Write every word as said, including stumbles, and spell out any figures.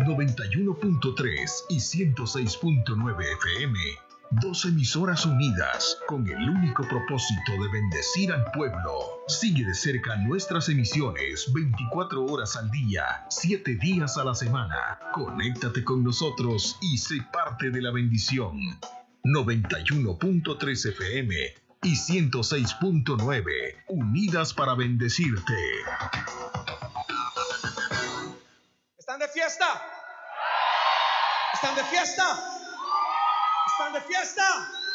noventa y uno punto tres y ciento seis punto nueve F M. Dos emisoras unidas con el único propósito de bendecir al pueblo. Sigue de cerca nuestras emisiones veinticuatro horas al día, siete días a la semana. Conéctate con nosotros y sé parte de la bendición. noventa y uno punto tres F M y ciento seis punto nueve, unidas para bendecirte. ¿Están de fiesta? ¿Están de fiesta? ¿Están de fiesta?